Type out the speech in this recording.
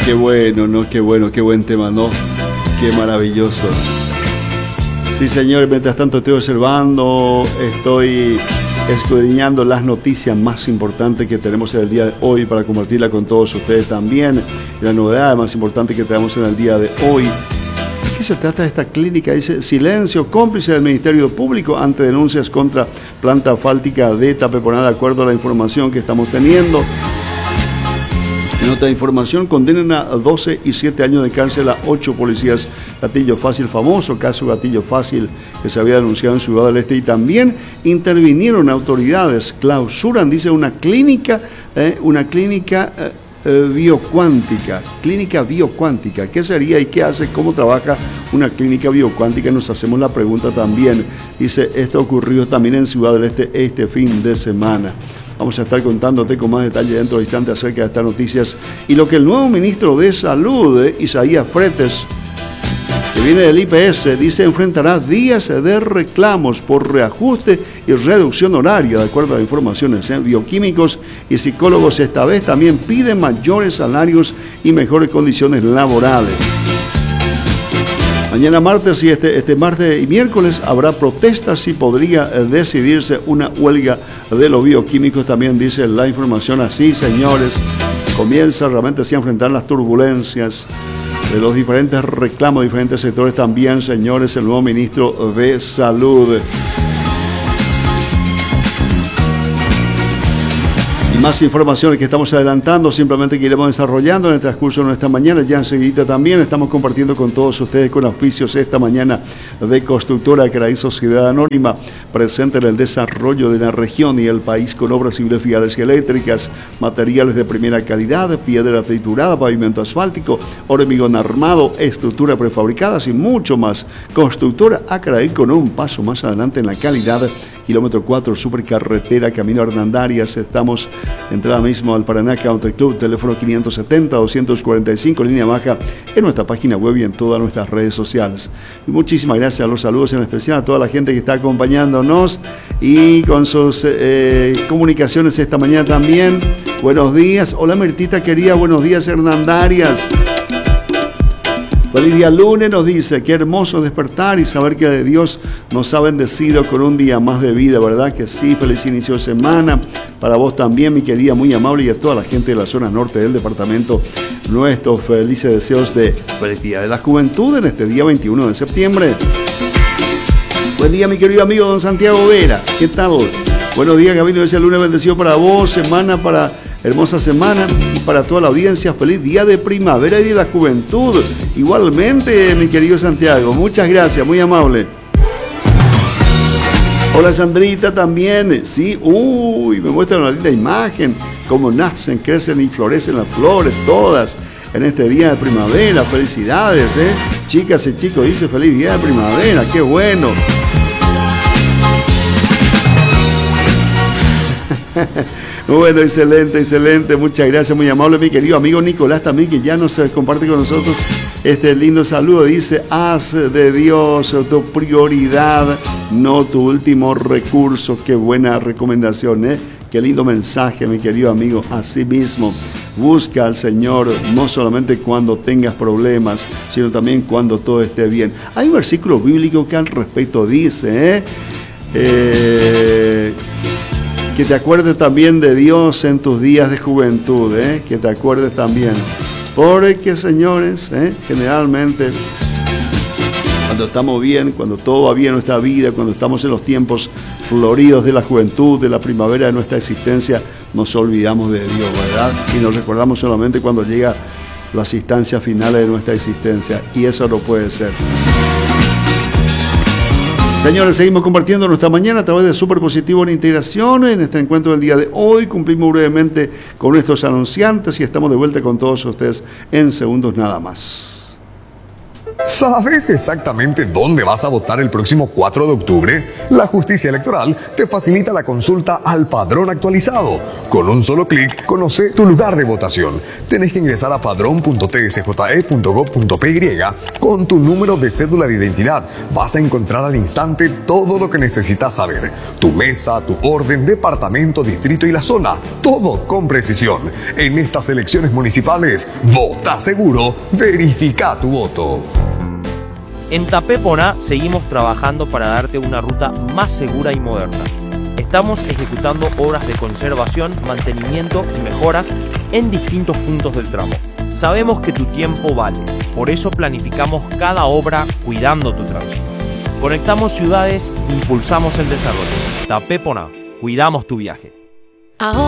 Qué bueno, ¿no? Qué bueno, qué buen tema, ¿no? Qué maravilloso. Sí, señor, mientras tanto estoy observando, estoy escudriñando las noticias más importantes que tenemos en el día de hoy para compartirla con todos ustedes también. La novedad más importante que tenemos en el día de hoy. ¿De qué se trata esta clínica? Dice, silencio cómplice del Ministerio Público ante denuncias contra planta asfáltica de Tapeponá, de acuerdo a la información que estamos teniendo. En otra información, condenan a 12 y 7 años de cárcel a 8 policías. Gatillo Fácil, famoso caso Gatillo Fácil que se había denunciado en Ciudad del Este, y también intervinieron autoridades, clausuran, dice, una clínica biocuántica. Clínica biocuántica, ¿qué sería y qué hace? ¿Cómo trabaja una clínica biocuántica? Nos hacemos la pregunta también. Dice, esto ocurrió también en Ciudad del Este este fin de semana. Vamos a estar contándote con más detalle dentro de instantes acerca de estas noticias y lo que el nuevo ministro de Salud, Isaías Fretes, que viene del IPS, dice, enfrentará días de reclamos por reajuste y reducción horaria, de acuerdo a las informaciones. Bioquímicos y psicólogos esta vez también piden mayores salarios y mejores condiciones laborales. Mañana martes y este martes y miércoles habrá protestas y podría decidirse una huelga de los bioquímicos. También dice la información así, señores. Comienza realmente así a enfrentar las turbulencias de los diferentes reclamos, diferentes sectores también, señores, el nuevo ministro de Salud. Más informaciones que estamos adelantando, simplemente que iremos desarrollando en el transcurso de nuestra mañana. Ya enseguida también estamos compartiendo con todos ustedes con auspicios esta mañana de Constructora Caraí Sociedad Anónima, presente en el desarrollo de la región y el país con obras civiles, viales y eléctricas, materiales de primera calidad, piedra triturada, pavimento asfáltico, hormigón armado, estructura prefabricadas y mucho más. Constructora Acaraí, con un paso más adelante en la calidad. Kilómetro 4, supercarretera, camino a Hernandarias. Estamos entrada mismo al Paraná Country Club, teléfono 570-245, línea baja, en nuestra página web y en todas nuestras redes sociales. Y muchísimas gracias, a los saludos en especial a toda la gente que está acompañándonos y con sus comunicaciones esta mañana también. Buenos días, hola Mirtita querida, buenos días Hernandarias. Feliz día lunes, nos dice, qué hermoso despertar y saber que Dios nos ha bendecido con un día más de vida, ¿verdad? Que sí, feliz inicio de semana. Para vos también, mi querida, muy amable, y a toda la gente de la zona norte del departamento, nuestros felices deseos de feliz día de la juventud en este día 21 de septiembre. Buen día, mi querido amigo don Santiago Vera, ¿qué tal? Buenos días, Gabino, ese lunes bendecido para vos, hermosa semana, y para toda la audiencia, feliz día de primavera y de la juventud. Igualmente, mi querido Santiago, muchas gracias, muy amable. Hola Sandrita también, sí, me muestra una linda imagen, cómo nacen, crecen y florecen las flores todas en este día de primavera. Felicidades, chicas y chicos, dice feliz día de primavera, qué bueno. Bueno, excelente, muchas gracias, muy amable, mi querido amigo Nicolás también, que ya nos comparte con nosotros este lindo saludo. Dice, haz de Dios tu prioridad, no tu último recurso. Qué buena recomendación, qué lindo mensaje, mi querido amigo. Así mismo, busca al Señor no solamente cuando tengas problemas, sino también cuando todo esté bien. Hay un versículo bíblico que al respecto dice, que te acuerdes también de Dios en tus días de juventud, que te acuerdes también. Porque, señores, generalmente, cuando estamos bien, cuando todo va bien en nuestra vida, cuando estamos en los tiempos floridos de la juventud, de la primavera de nuestra existencia, nos olvidamos de Dios, ¿verdad? Y nos recordamos solamente cuando llega las instancias finales de nuestra existencia. Y eso no puede ser. Señores, seguimos compartiendo nuestra mañana a través de Super Positivo en Integración. En este encuentro del día de hoy cumplimos brevemente con nuestros anunciantes y estamos de vuelta con todos ustedes en segundos nada más. ¿Sabes exactamente dónde vas a votar el próximo 4 de octubre? La justicia electoral te facilita la consulta al padrón actualizado. Con un solo clic, conoce tu lugar de votación. Tenés que ingresar a padrón.tsje.gov.py con tu número de cédula de identidad. Vas a encontrar al instante todo lo que necesitas saber. Tu mesa, tu orden, departamento, distrito y la zona. Todo con precisión. En estas elecciones municipales, vota seguro, verifica tu voto. En Tapeponá seguimos trabajando para darte una ruta más segura y moderna. Estamos ejecutando obras de conservación, mantenimiento y mejoras en distintos puntos del tramo. Sabemos que tu tiempo vale, por eso planificamos cada obra cuidando tu tránsito. Conectamos ciudades, impulsamos el desarrollo. Tapeponá, cuidamos tu viaje.